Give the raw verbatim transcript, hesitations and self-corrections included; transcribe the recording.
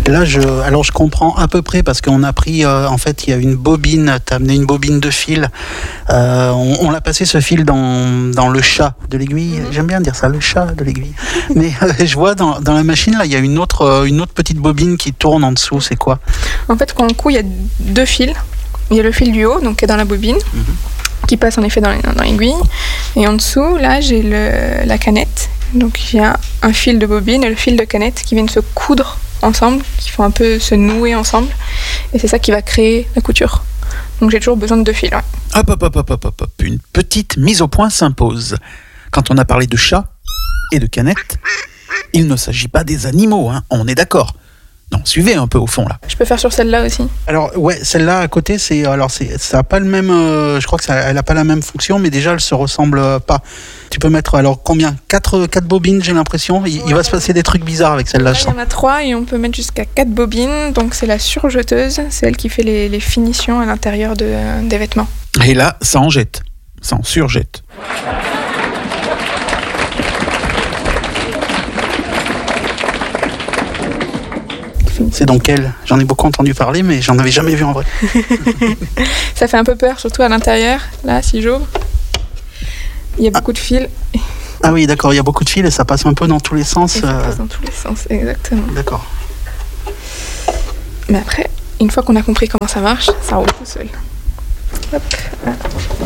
Là, je, alors je comprends à peu près parce qu'on a pris, euh, en fait, il y a une bobine, t'as amené une bobine de fil. Euh, on, on l'a passé ce fil dans, dans le chat de l'aiguille. Mm-hmm. J'aime bien dire ça, le chat de l'aiguille. Mais euh, je vois dans, dans la machine, là, il y a une autre, euh, une autre petite bobine qui tourne en dessous. C'est quoi? En fait, quand on coud, il y a deux fils. Il y a le fil du haut, donc qui est dans la bobine, mm-hmm. qui passe en effet dans, dans l'aiguille. Et en dessous, là, j'ai le, la canette. Donc il y a un fil de bobine et le fil de canette qui viennent se coudre ensemble, qui font un peu se nouer ensemble. Et c'est ça qui va créer la couture. Donc j'ai toujours besoin de deux fils. Ouais. Hop, hop, hop, hop, hop, hop, hop. Une petite mise au point s'impose. Quand on a parlé de chat et de canette, il ne s'agit pas des animaux, hein, on est d'accord. Non, suivez un peu au fond là. Je peux faire sur celle-là aussi. Alors ouais, celle-là à côté, c'est alors c'est ça a pas le même. Euh, je crois que ça, elle a pas la même fonction, mais déjà elle se ressemble pas. Tu peux mettre alors combien? Quatre quatre bobines, j'ai l'impression. Il, ouais, il va se passer des trucs bizarres avec celle-là. Là, il y en a trois et on peut mettre jusqu'à quatre bobines. Donc c'est la surjeteuse, c'est elle qui fait les, les finitions à l'intérieur de, euh, des vêtements. Et là, ça en jette, ça en surjette. C'est donc elle. J'en ai beaucoup entendu parler, mais j'en avais jamais vu en vrai. Ça fait un peu peur, surtout à l'intérieur. Là, si j'ouvre, il y a beaucoup ah. de fils. Ah oui, d'accord, il y a beaucoup de fils et ça passe un peu dans tous les sens. Et ça passe dans tous les sens, exactement. D'accord. Mais après, une fois qu'on a compris comment ça marche, ça roule tout seul. Hop.